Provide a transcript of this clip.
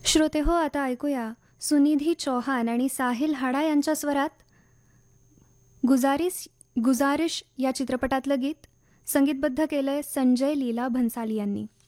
श्रोते हो, आता ऐकूया सुनिधी चौहान आणि साहिल हाडा यांच्या स्वरात गुजारिश गुजारिश या चित्रपटातलं गीत संगीतबद्ध केलंय संजय लीला भन्साली यांनी.